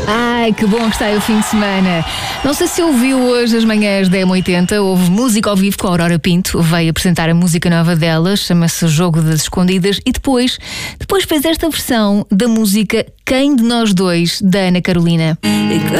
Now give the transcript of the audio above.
Ai, que bom que está aí o fim de semana. Não sei se ouviu hoje as manhãs da M80, houve música ao vivo com a Aurora Pinto, veio apresentar a música nova dela, chama-se Jogo das Escondidas, e depois fez esta versão da música Quem de Nós Dois, da Ana Carolina.